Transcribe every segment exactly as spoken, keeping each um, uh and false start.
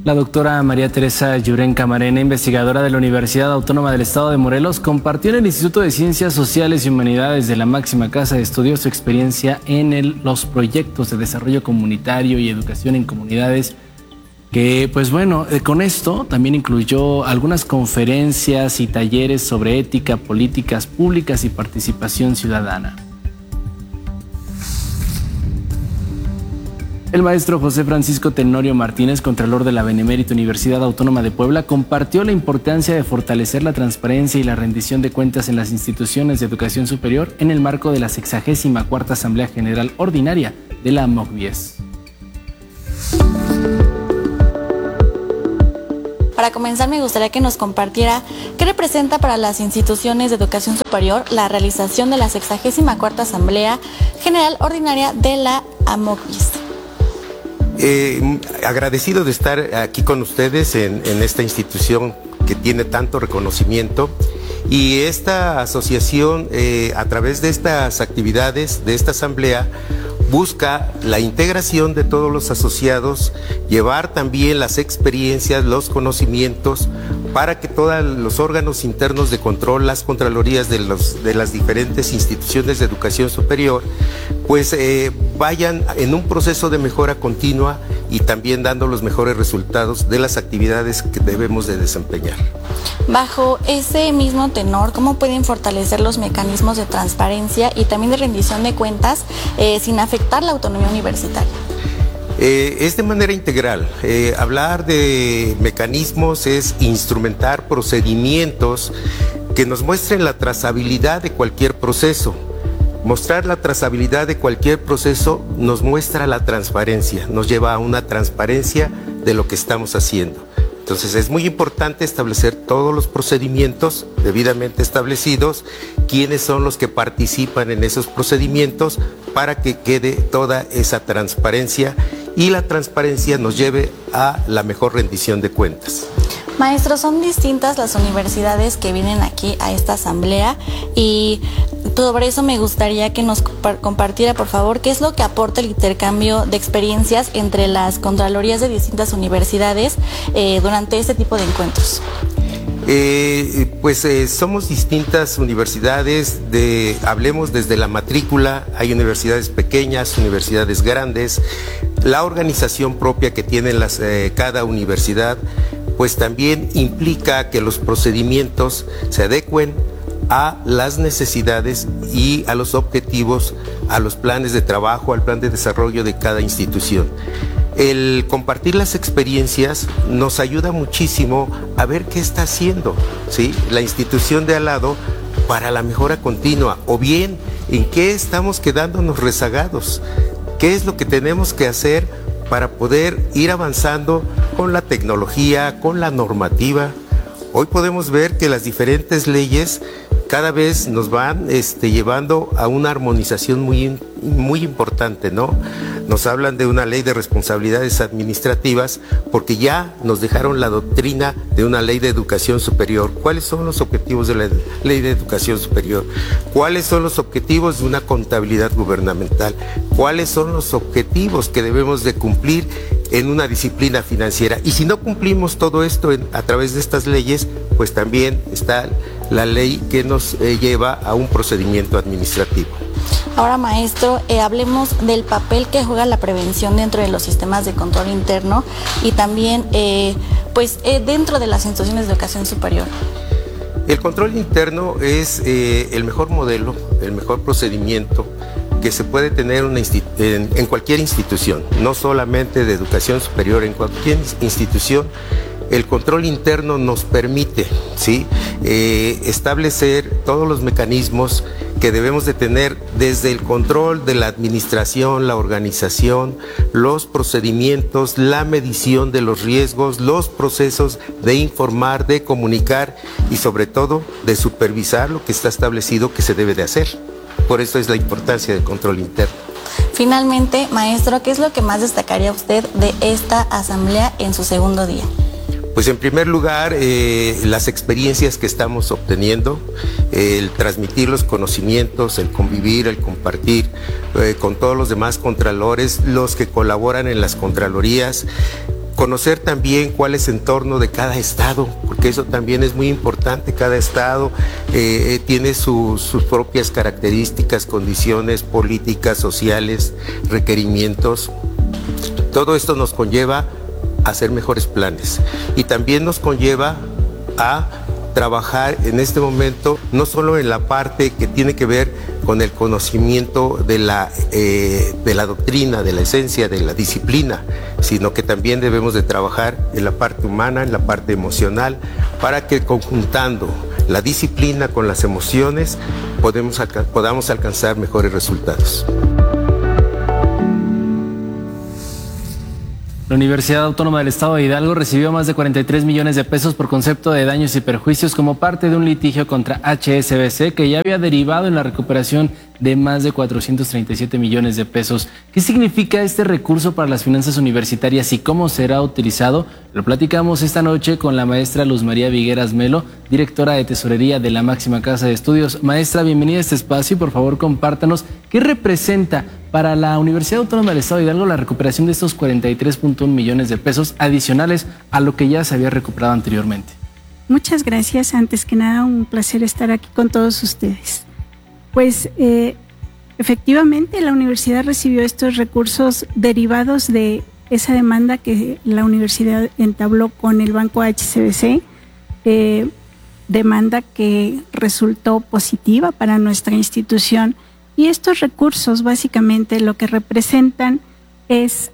La doctora María Teresa Llurén Camarena, investigadora de la Universidad Autónoma del Estado de Morelos, compartió en el Instituto de Ciencias Sociales y Humanidades de la máxima casa de estudios su experiencia en el, los proyectos de desarrollo comunitario y educación en comunidades, que pues bueno, eh, con esto también incluyó algunas conferencias y talleres sobre ética, políticas públicas y participación ciudadana. El maestro José Francisco Tenorio Martínez, contralor de la Benemérita Universidad Autónoma de Puebla, compartió la importancia de fortalecer la transparencia y la rendición de cuentas en las instituciones de educación superior en el marco de la sexagésima cuarta Asamblea General Ordinaria de la AMOCBIES. Para comenzar, me gustaría que nos compartiera qué representa para las instituciones de educación superior la realización de la sexagésima cuarta Asamblea General Ordinaria de la AMOCBIES. Eh, agradecido de estar aquí con ustedes en, en esta institución que tiene tanto reconocimiento, y esta asociación eh, a través de estas actividades de esta asamblea busca la integración de todos los asociados, llevar también las experiencias, los conocimientos, para que todos los órganos internos de control, las contralorías de, los, de las diferentes instituciones de educación superior, pues eh, vayan en un proceso de mejora continua y también dando los mejores resultados de las actividades que debemos de desempeñar. Bajo ese mismo tenor, ¿cómo pueden fortalecer los mecanismos de transparencia y también de rendición de cuentas eh, sin afectar la autonomía universitaria? Eh, es de manera integral. Eh, hablar de mecanismos es instrumentar procedimientos que nos muestren la trazabilidad de cualquier proceso. Mostrar la trazabilidad de cualquier proceso nos muestra la transparencia, nos lleva a una transparencia de lo que estamos haciendo. Entonces es muy importante establecer todos los procedimientos debidamente establecidos, quiénes son los que participan en esos procedimientos, para que quede toda esa transparencia y la transparencia nos lleve a la mejor rendición de cuentas. Maestro, son distintas las universidades que vienen aquí a esta asamblea, y sobre eso me gustaría que nos compartiera, por favor, qué es lo que aporta el intercambio de experiencias entre las contralorías de distintas universidades eh, durante este tipo de encuentros. Eh, pues eh, somos distintas universidades, de, hablemos desde la matrícula, hay universidades pequeñas, universidades grandes, la organización propia que tiene las, eh, cada universidad, pues también implica que los procedimientos se adecuen a las necesidades y a los objetivos, a los planes de trabajo, al plan de desarrollo de cada institución. El compartir las experiencias nos ayuda muchísimo a ver qué está haciendo, ¿sí?, la institución de al lado para la mejora continua, o bien en qué estamos quedándonos rezagados, qué es lo que tenemos que hacer para poder ir avanzando con la tecnología, con la normativa. Hoy podemos ver que las diferentes leyes cada vez nos van este, llevando a una armonización muy, muy importante, ¿no? Nos hablan de una ley de responsabilidades administrativas porque ya nos dejaron la doctrina de una ley de educación superior. ¿Cuáles son los objetivos de la ley de educación superior? ¿Cuáles son los objetivos de una contabilidad gubernamental? ¿Cuáles son los objetivos que debemos de cumplir en una disciplina financiera? Y si no cumplimos todo esto en, a través de estas leyes, pues también está la ley que nos eh, lleva a un procedimiento administrativo. Ahora, maestro, eh, hablemos del papel que juega la prevención dentro de los sistemas de control interno y también eh, pues, eh, dentro de las instituciones de educación superior. El control interno es eh, el mejor modelo, el mejor procedimiento que se puede tener una en, en cualquier institución, no solamente de educación superior, en cualquier institución. El control interno nos permite, ¿sí?, eh, establecer todos los mecanismos que debemos de tener, desde el control de la administración, la organización, los procedimientos, la medición de los riesgos, los procesos de informar, de comunicar y sobre todo de supervisar lo que está establecido que se debe de hacer. Por eso es la importancia del control interno. Finalmente, maestro, ¿qué es lo que más destacaría usted de esta asamblea en su segundo día? Pues en primer lugar, eh, las experiencias que estamos obteniendo, eh, el transmitir los conocimientos, el convivir, el compartir eh, con todos los demás contralores, los que colaboran en las contralorías, conocer también cuál es el entorno de cada estado, porque eso también es muy importante. Cada estado eh, tiene su, sus propias características, condiciones políticas, sociales, requerimientos. Todo esto nos conlleva a hacer mejores planes y también nos conlleva a trabajar en este momento no solo en la parte que tiene que ver con el conocimiento de la, eh, de la doctrina, de la esencia, de la disciplina, sino que también debemos de trabajar en la parte humana, en la parte emocional, para que conjuntando la disciplina con las emociones podemos, podamos alcanzar mejores resultados. La Universidad Autónoma del Estado de Hidalgo recibió más de cuarenta y tres millones de pesos por concepto de daños y perjuicios como parte de un litigio contra H S B C que ya había derivado en la recuperación de más de cuatrocientos treinta y siete millones de pesos. ¿Qué significa este recurso para las finanzas universitarias y cómo será utilizado? Lo platicamos esta noche con la maestra Luz María Vigueras Melo, directora de Tesorería de la máxima casa de estudios. Maestra, bienvenida a este espacio y por favor compártanos qué representa para la Universidad Autónoma del Estado de Hidalgo la recuperación de estos cuarenta y tres punto uno millones de pesos adicionales a lo que ya se había recuperado anteriormente. Muchas gracias. Antes que nada, un placer estar aquí con todos ustedes. Pues eh, efectivamente la universidad recibió estos recursos derivados de esa demanda que la universidad entabló con el banco H S B C, eh, demanda que resultó positiva para nuestra institución. Y estos recursos básicamente lo que representan es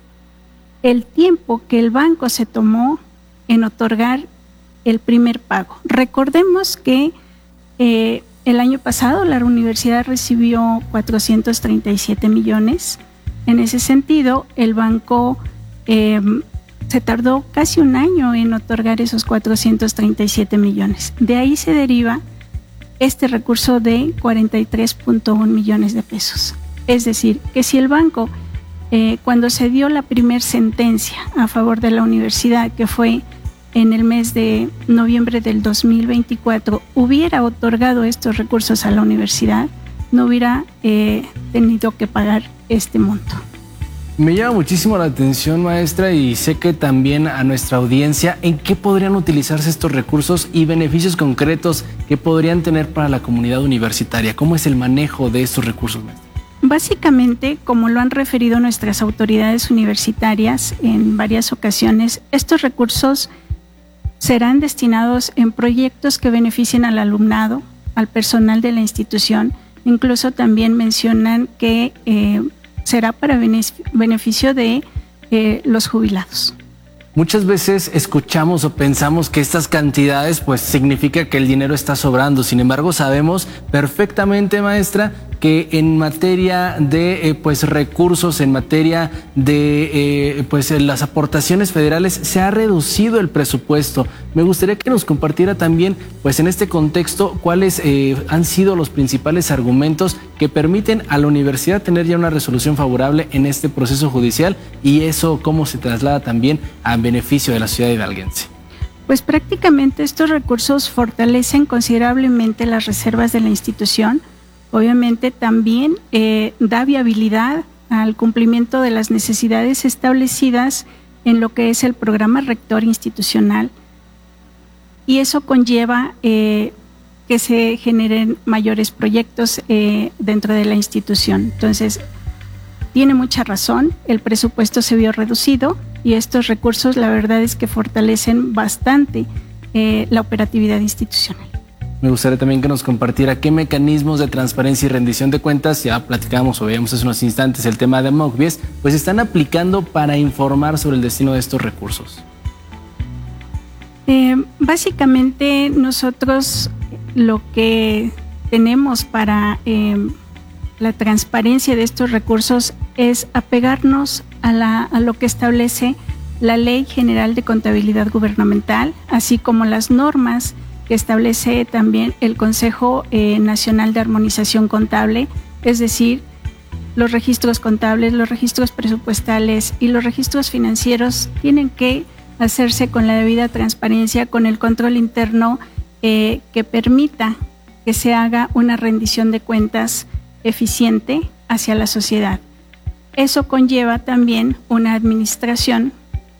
el tiempo que el banco se tomó en otorgar el primer pago. Recordemos que eh, el año pasado la universidad recibió cuatrocientos treinta y siete millones. En ese sentido, el banco eh, se tardó casi un año en otorgar esos cuatrocientos treinta y siete millones. De ahí se deriva este recurso de cuarenta y tres punto uno millones de pesos. Es decir, que si el banco, eh, cuando se dio la primer sentencia a favor de la universidad, que fue en el mes de noviembre del dos mil veinticuatro, hubiera otorgado estos recursos a la universidad, no hubiera eh, tenido que pagar este monto. Me llama muchísimo la atención, maestra, y sé que también a nuestra audiencia, ¿en qué podrían utilizarse estos recursos y beneficios concretos que podrían tener para la comunidad universitaria? ¿Cómo es el manejo de estos recursos, maestra? Básicamente, como lo han referido nuestras autoridades universitarias en varias ocasiones, estos recursos serán destinados en proyectos que beneficien al alumnado, al personal de la institución. Incluso también mencionan que eh, será para beneficio de eh, los jubilados. Muchas veces escuchamos o pensamos que estas cantidades pues significa que el dinero está sobrando. Sin embargo, sabemos perfectamente, maestra, que en materia de eh, pues recursos, en materia de eh, pues las aportaciones federales, se ha reducido el presupuesto. Me gustaría que nos compartiera también, pues en este contexto, cuáles eh, han sido los principales argumentos que permiten a la universidad tener ya una resolución favorable en este proceso judicial y eso cómo se traslada también a beneficio de la ciudad hidalguense. Pues prácticamente estos recursos fortalecen considerablemente las reservas de la institución. Obviamente también eh, da viabilidad al cumplimiento de las necesidades establecidas en lo que es el programa rector institucional y eso conlleva eh, que se generen mayores proyectos eh, dentro de la institución. Entonces, tiene mucha razón, el presupuesto se vio reducido y estos recursos la verdad es que fortalecen bastante eh, la operatividad institucional. Me gustaría también que nos compartiera qué mecanismos de transparencia y rendición de cuentas, ya platicábamos o veíamos hace unos instantes el tema de MOCVIES, pues están aplicando para informar sobre el destino de estos recursos. Eh, básicamente nosotros lo que tenemos para eh, la transparencia de estos recursos es apegarnos a, la, a lo que establece la Ley General de Contabilidad Gubernamental, así como las normas que establece también el Consejo eh, Nacional de Armonización Contable, es decir, los registros contables, los registros presupuestales y los registros financieros tienen que hacerse con la debida transparencia, con el control interno eh, que permita que se haga una rendición de cuentas eficiente hacia la sociedad. Eso conlleva también una administración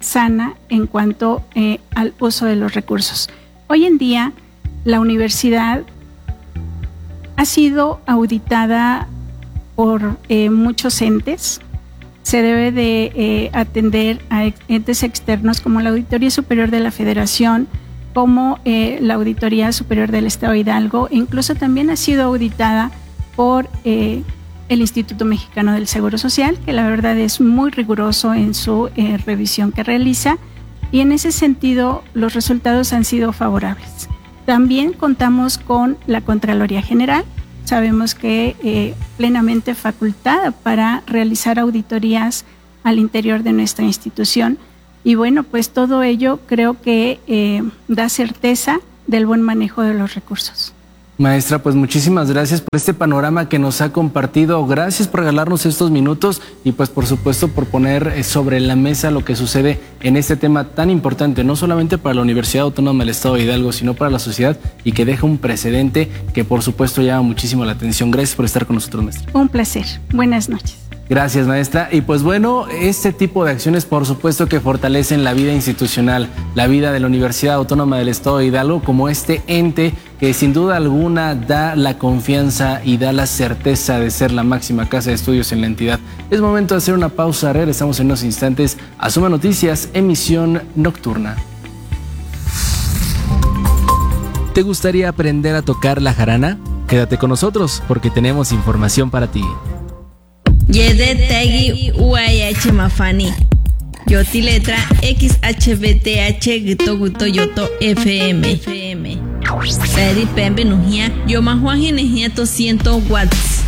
sana en cuanto eh, al uso de los recursos. Hoy en día, la universidad ha sido auditada por eh, muchos entes. Se debe de eh, atender a entes externos como la Auditoría Superior de la Federación, como eh, la Auditoría Superior del Estado de Hidalgo, e incluso también ha sido auditada por eh, el Instituto Mexicano del Seguro Social, que la verdad es muy riguroso en su eh, revisión que realiza, y en ese sentido los resultados han sido favorables. También contamos con la Contraloría General. Sabemos que eh, plenamente facultada para realizar auditorías al interior de nuestra institución. Y bueno, pues todo ello creo que eh, da certeza del buen manejo de los recursos. Maestra, pues muchísimas gracias por este panorama que nos ha compartido. Gracias por regalarnos estos minutos y pues por supuesto por poner sobre la mesa lo que sucede en este tema tan importante, no solamente para la Universidad Autónoma del Estado de Hidalgo, sino para la sociedad, y que deja un precedente que por supuesto llama muchísimo la atención. Gracias por estar con nosotros, maestra. Un placer. Buenas noches. Gracias, maestra. Y pues bueno, este tipo de acciones por supuesto que fortalecen la vida institucional, la vida de la Universidad Autónoma del Estado de Hidalgo, como este ente que sin duda alguna da la confianza y da la certeza de ser la máxima casa de estudios en la entidad. Es momento de hacer una pausa. Regresamos en unos instantes a Suma Noticias, emisión nocturna. ¿Te gustaría aprender a tocar la jarana? Quédate con nosotros porque tenemos información para ti. Yede Tegi U I H Mafani. Yoti letra X H B T H Gito Guto Yoto F M. Seri Pembe Nujia. Yo Mahuaji Nejia to ciento watts.